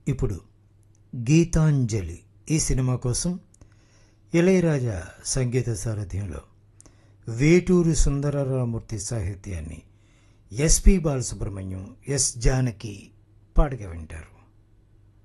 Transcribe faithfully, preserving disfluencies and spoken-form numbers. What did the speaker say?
ఇప్పుడు గీతాంజలి ఈ సినిమా కోసం ఇళయరాజా సంగీత సారథ్యంలో వేటూరి సుందరరామూర్తి సాహిత్యాన్ని ఎస్పి బాలసుబ్రహ్మణ్యం, ఎస్ జానకి పాడగా వింటారు.